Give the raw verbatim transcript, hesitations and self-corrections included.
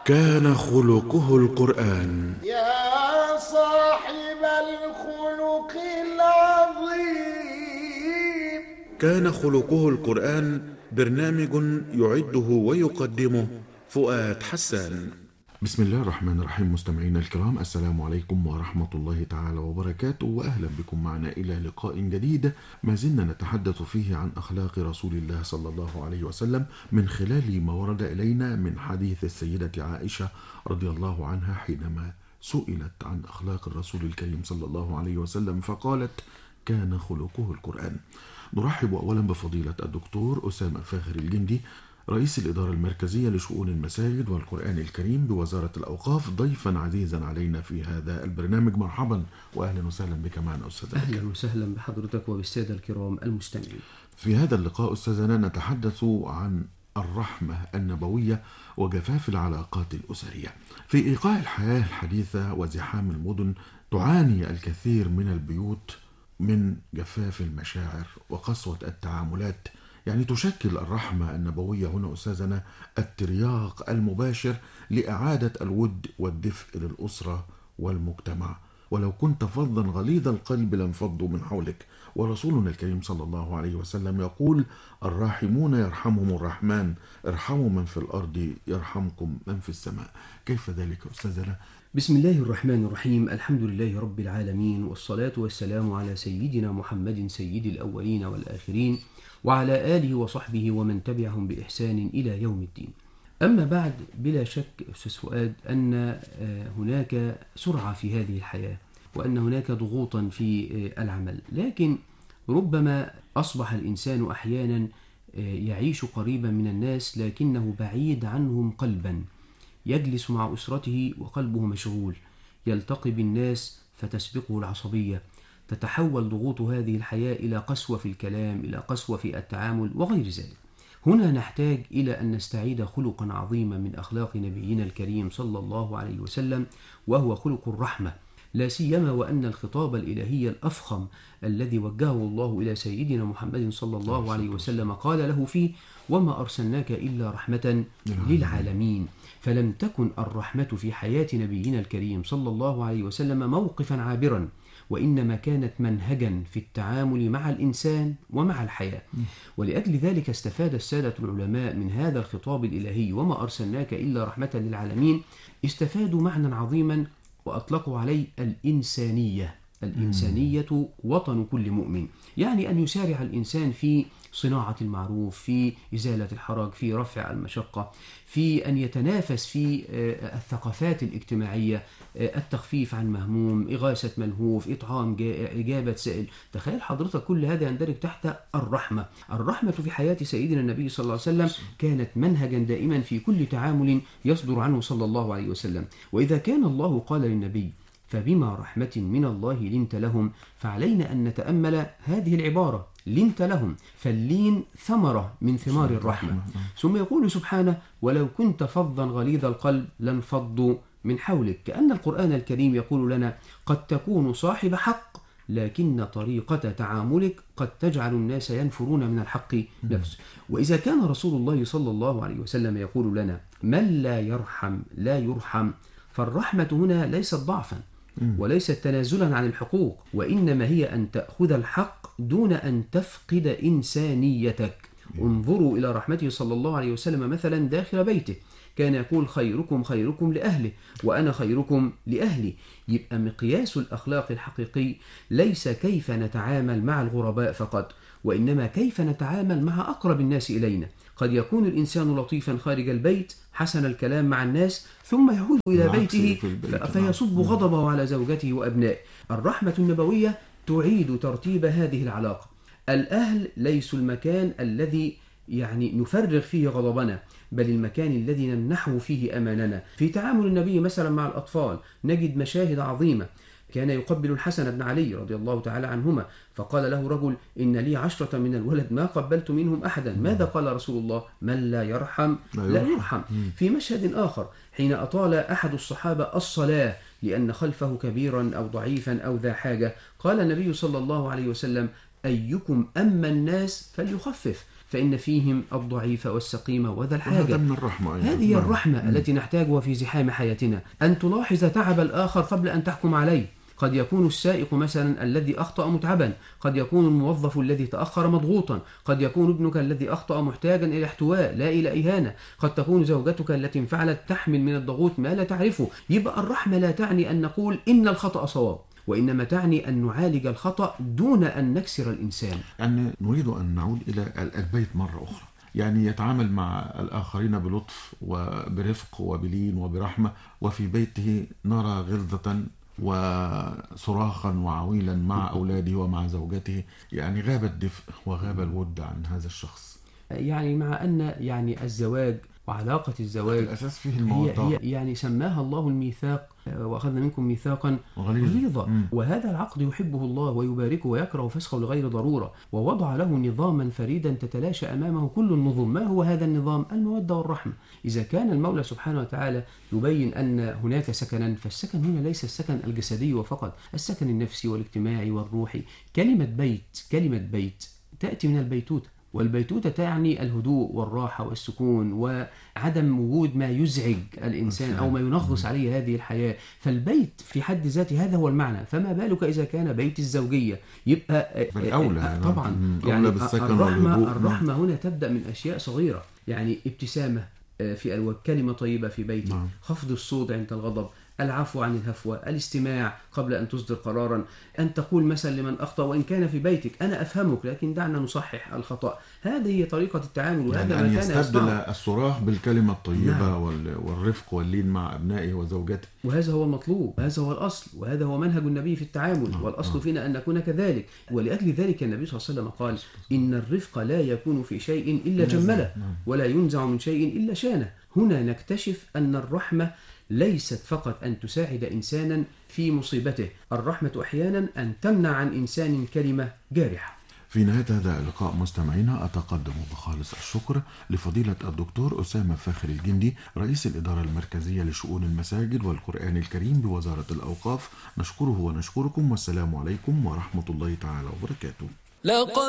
كان خلقه القرآن. يا صاحب الخلق العظيم. كان خلقه القرآن برنامج يعده ويقدمه فؤاد حسان. بسم الله الرحمن الرحيم. مستمعينا الكرام، السلام عليكم ورحمة الله تعالى وبركاته، وأهلا بكم معنا إلى لقاء جديد ما زلنا نتحدث فيه عن أخلاق رسول الله صلى الله عليه وسلم من خلال ما ورد إلينا من حديث السيدة عائشة رضي الله عنها حينما سئلت عن أخلاق الرسول الكريم صلى الله عليه وسلم فقالت: كان خلقه القرآن. نرحب أولا بفضيلة الدكتور أسامة فاخر الجندي، رئيس الإدارة المركزية لشؤون المساجد والقرآن الكريم بوزارة الأوقاف، ضيفا عزيزا علينا في هذا البرنامج. مرحبا وأهلا وسهلا بك معنا أستاذ. أهلا وسهلا بحضرتك وبالسادة الكرام المستمعين. في هذا اللقاء أستاذنا نتحدث عن الرحمة النبوية وجفاف العلاقات الأسرية. في إيقاع الحياة الحديثة وزحام المدن تعاني الكثير من البيوت من جفاف المشاعر وقسوة التعاملات. يعني تشكل الرحمة النبوية هنا أستاذنا الترياق المباشر لإعادة الود والدفء للأسرة والمجتمع. ولو كنت فظا غليظ القلب لانفضوا من حولك. ورسولنا الكريم صلى الله عليه وسلم يقول: الراحمون يرحمهم الرحمن، ارحموا من في الأرض يرحمكم من في السماء. كيف ذلك أستاذنا؟ بسم الله الرحمن الرحيم. الحمد لله رب العالمين، والصلاة والسلام على سيدنا محمد سيد الأولين والآخرين، وعلى آله وصحبه ومن تبعهم بإحسان إلى يوم الدين. أما بعد، بلا شك أستاذ فؤاد أن هناك سرعة في هذه الحياة، وأن هناك ضغوطا في العمل، لكن ربما أصبح الإنسان أحيانا يعيش قريبا من الناس لكنه بعيد عنهم قلبا. يجلس مع أسرته وقلبه مشغول، يلتقي بالناس فتسبقه العصبية، تتحول ضغوط هذه الحياة إلى قسوة في الكلام، إلى قسوة في التعامل وغير ذلك. هنا نحتاج إلى أن نستعيد خلقا عظيما من أخلاق نبينا الكريم صلى الله عليه وسلم، وهو خلق الرحمة، لا سيما وأن الخطاب الإلهي الأفخم الذي وجهه الله إلى سيدنا محمد صلى الله عليه وسلم قال له فيه: وما أرسلناك إلا رحمة للعالمين. فلم تكن الرحمة في حياة نبينا الكريم صلى الله عليه وسلم موقفا عابرا، وإنما كانت منهجا في التعامل مع الإنسان ومع الحياة. ولأجل ذلك استفاد السادة العلماء من هذا الخطاب الإلهي: وما أرسلناك إلا رحمة للعالمين، استفادوا معنى عظيما وأطلقوا عليه الإنسانية. الإنسانية وطن كل مؤمن، يعني أن يسارع الإنسان في صناعة المعروف، في إزالة الحرج، في رفع المشقة، في أن يتنافس في الثقافات الاجتماعية، التخفيف عن مهموم، إغاثة ملهوف، إطعام جائع، إجابة سائل. تخيل حضرتك كل هذا يندرج تحت الرحمة. الرحمة في حياة سيدنا النبي صلى الله عليه وسلم كانت منهجا دائما في كل تعامل يصدر عنه صلى الله عليه وسلم. وإذا كان الله قال للنبي: فبما رحمة من الله لنت لهم، فعلينا أن نتأمل هذه العبارة: لنت لهم، فاللين ثمرة من ثمار الرحمة. ثم يقول سبحانه: ولو كنت فظا غليظ القلب لانفضوا من حولك. كأن القرآن الكريم يقول لنا: قد تكون صاحب حق، لكن طريقة تعاملك قد تجعل الناس ينفرون من الحق نفسه. وإذا كان رسول الله صلى الله عليه وسلم يقول لنا: من لا يرحم لا يرحم، فالرحمة هنا ليست ضعفا وليست تنازلا عن الحقوق، وإنما هي أن تأخذ الحق دون أن تفقد إنسانيتك. انظروا إلى رحمته صلى الله عليه وسلم مثلا داخل بيته، كان يقول: خيركم خيركم لأهله وأنا خيركم لأهلي. يبقى مقياس الأخلاق الحقيقي ليس كيف نتعامل مع الغرباء فقط، وإنما كيف نتعامل مع أقرب الناس إلينا. قد يكون الإنسان لطيفا خارج البيت، حسن الكلام مع الناس، ثم يعود إلى بيته فيصب غضبه على زوجته وأبنائه. الرحمة النبوية تعيد ترتيب هذه العلاقة. الأهل ليسوا المكان الذي يعني نفرغ فيه غضبنا، بل المكان الذي نمنحه فيه أماننا. في تعامل النبي مثلا مع الأطفال نجد مشاهد عظيمة. كان يقبل الحسن بن علي رضي الله تعالى عنهما، فقال له رجل: إن لي عشرة من الولد ما قبلت منهم أحدا. ماذا قال رسول الله؟ من لا يرحم لا يرحم. في مشهد آخر حين أطال أحد الصحابة الصلاة لأن خلفه كبيرا أو ضعيفا أو ذا حاجة، قال النبي صلى الله عليه وسلم: أيكم أما الناس فليخفف. فإن فيهم الضعيف والسقيم وذا الحاجة. وهذا من الرحمة أيضا. هذه هي الرحمة م. التي نحتاجها في زحام حياتنا، أن تلاحظ تعب الآخر قبل أن تحكم عليه. قد يكون السائق مثلا الذي أخطأ متعبا، قد يكون الموظف الذي تأخر مضغوطا، قد يكون ابنك الذي أخطأ محتاجا إلى احتواء لا إلى إهانة، قد تكون زوجتك التي انفعلت تحمل من الضغوط ما لا تعرفه. يبقى الرحمة لا تعني أن نقول إن الخطأ صواب، وإنما تعني أن نعالج الخطأ دون أن نكسر الإنسان. أن نريد أن نعود إلى البيت مرة أخرى، يعني يتعامل مع الآخرين بلطف وبرفق وبلين وبرحمة، وفي بيته نرى غلظة وصراخا وعويلا مع أولاده ومع زوجته، يعني غاب الدفء وغاب الود عن هذا الشخص. يعني مع أن يعني الزواج وعلاقة الزواج الأساس فيه المودة، هي, هي يعني سماها الله الميثاق، وأخذنا منكم ميثاقا غليظا، وهذا العقد يحبه الله ويباركه ويكره فسخه لغير ضرورة، ووضع له نظاما فريدا تتلاشى أمامه كل النظم. ما هو هذا النظام؟ المودة والرحمة. إذا كان المولى سبحانه وتعالى يبين أن هناك سكنا، فالسكن هنا ليس السكن الجسدي وفقط، السكن النفسي والاجتماعي والروحي. كلمة بيت كلمة بيت تأتي من البيتوتة، والبيتوتة تعني الهدوء والراحة والسكون وعدم وجود ما يزعج الإنسان أو ما ينغص عليه هذه الحياة. فالبيت في حد ذاته هذا هو المعنى، فما بالك إذا كان بيت الزوجية؟ يبقى بالأولى طبعا يعني الرحمة, الرحمة هنا تبدأ من أشياء صغيرة، يعني ابتسامة في الوجه، كلمة طيبة في بيتك، خفض الصوت عند الغضب، العفو عن الهفوة، الاستماع قبل أن تصدر قرارا، أن تقول مثلا لمن أخطأ وإن كان في بيتك أنا أفهمك لكن دعنا نصحح الخطأ. هذه هي طريقة التعامل، وهذا يعني ما أن كان يستبدل الصراخ بالكلمة الطيبة. نعم. والرفق واللين مع أبنائه وزوجته، وهذا هو المطلوب، هذا هو الأصل، وهذا هو منهج النبي في التعامل. آه. والأصل آه. فينا أن نكون كذلك. ولأجل ذلك النبي صلى الله عليه وسلم قال إن الرفق لا يكون في شيء إلا جمله، ولا ينزع من شيء إلا شانه. هنا نكتشف أن الرحمة ليست فقط أن تساعد إنسانا في مصيبته، الرحمة أحيانا أن تمنع عن إنسان كلمة جارحة. في نهاية هذا اللقاء مستمعينا أتقدم بخالص الشكر لفضيلة الدكتور أسامة فاخر الجندي، رئيس الإدارة المركزية لشؤون المساجد والقرآن الكريم بوزارة الأوقاف. نشكره ونشكركم، والسلام عليكم ورحمة الله تعالى وبركاته.